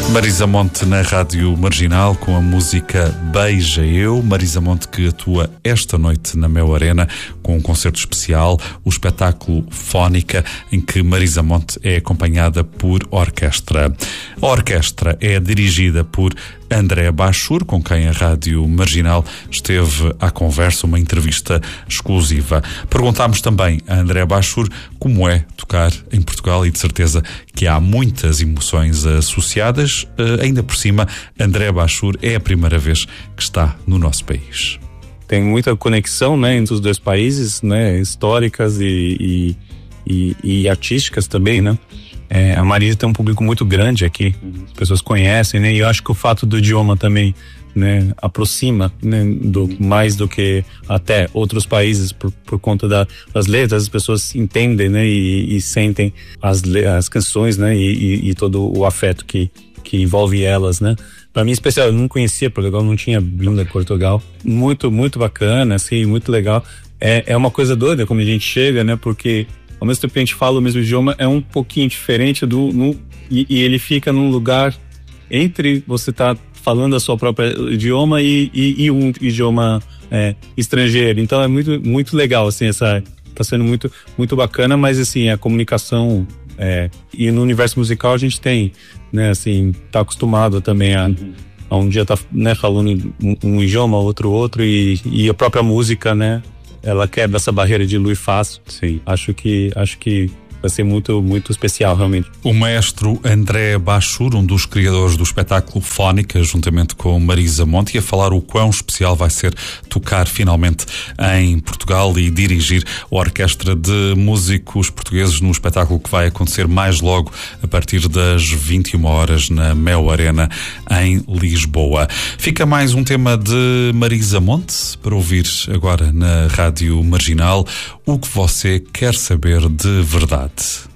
Marisa Monte na Rádio Marginal com a música Beija Eu. Marisa Monte que atua esta noite na Mel Arena com um concerto especial, o espetáculo Fónica, em que Marisa Monte é acompanhada por orquestra. A orquestra é dirigida por André Bachur, com quem a Rádio Marginal esteve à conversa, uma entrevista exclusiva. Perguntámos também a André Bachur como é tocar em Portugal e de certeza que há muitas emoções associadas. Ainda por cima, André Bachur é a primeira vez que está no nosso país. Tem muita conexão, né, entre os dois países, né, históricas e artísticas também, né? A Marisa tem um público muito grande aqui, as pessoas conhecem, né? E eu acho que o fato do idioma também, né, aproxima, né, mais do que até outros países por conta das letras, as pessoas entendem, né, e sentem as canções, né, e todo o afeto que envolve elas, né? Pra mim, em especial, eu não conhecia Portugal, não tinha vindo de Portugal. Muito, muito bacana, assim, muito legal. É uma coisa doida como a gente chega, né? Porque ao mesmo tempo que a gente fala o mesmo idioma, é um pouquinho diferente e ele fica num lugar entre você tá falando a sua própria idioma e um idioma estrangeiro. Então é muito, muito legal, assim, tá sendo muito, muito bacana, mas assim, a comunicação e no universo musical a gente tem, né, assim, tá acostumado também a um dia tá, né, falando um idioma, outro e a própria música, né, ela quebra essa barreira de diluir fácil. Sim. Acho que vai ser muito, muito especial, realmente. O maestro André Bachur, um dos criadores do espetáculo Fónica, juntamente com Marisa Monte, a falar o quão especial vai ser tocar finalmente em Portugal e dirigir a orquestra de músicos portugueses no espetáculo que vai acontecer mais logo a partir das 21 horas na Mel Arena em Lisboa. Fica mais um tema de Marisa Monte para ouvir agora na Rádio Marginal. O que você quer saber de verdade?